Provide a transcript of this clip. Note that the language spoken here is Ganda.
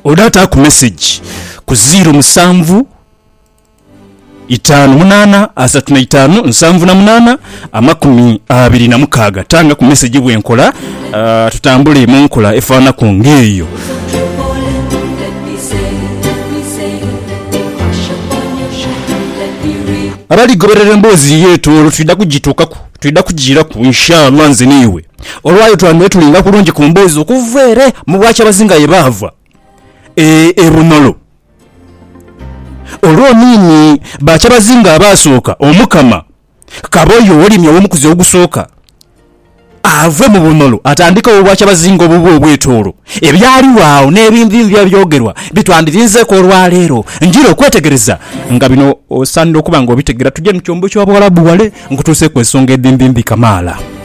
odata ku message ku 07 58 35 78 26 tanga ku message bwenkola tutambule mu nkola efaana ku ngeeyo. Abali goberera emboozi yetu tulida kugituukaku tulida kugiraku inshallah nze niwe olwayo twanwe tulinga kulungi ku mboozi okuveere mu bwacha bazinga yebava ebunolo olwo nini bacha bazinga abasooka omukama kaboyo olimye omukuzi ogusooka ave mu bunolo atandika obwacha bazinga obubu obwetoro ebyali waawo n'ebintu byabyoogerwa bitwandirinze ko olwaleero njiro okwetegereza nga bino osanda okuba nga obitegera tujje mu kyombo ky'Abawarabu wale nkutuse ku ensonga eddimbi kamala.